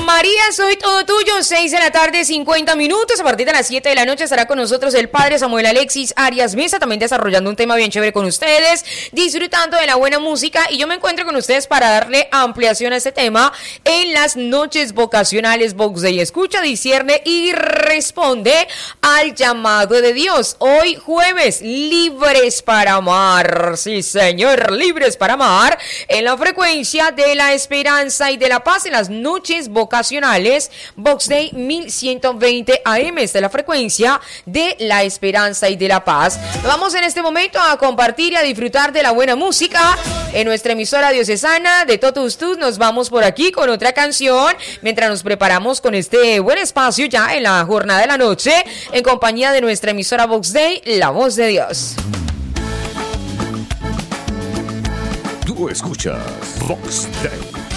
María, soy todo tuyo, 6 de la tarde, 50 minutos. A partir de las 7 de la noche estará con nosotros el padre Samuel Alexis Arias Mesa, también desarrollando un tema bien chévere con ustedes, disfrutando de la buena música. Y yo me encuentro con ustedes para darle ampliación a este tema en las noches vocacionales Vox Day. Escucha, discierne y responde al llamado de Dios. Hoy jueves, libres para amar. Sí, señor, libres para amar. En la frecuencia de la esperanza y de la paz, en las noches vocacionales Vox Day 1120 AM. Esta es la frecuencia de la esperanza y de la paz. Vamos en este momento a compartir y a disfrutar de la buena música en nuestra emisora diocesana de Totus Tus. Nos vamos por aquí con otra canción mientras nos preparamos con este buen espacio ya en la jornada de la noche en compañía de nuestra emisora Vox Day, la voz de Dios. Tú escuchas Vox Day.